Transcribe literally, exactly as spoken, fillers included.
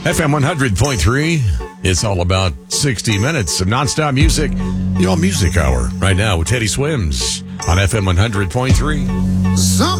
F M one hundred point three. It's all about sixty minutes of nonstop music. The All Music Hour right now with Teddy Swims on F M one hundred point three. Some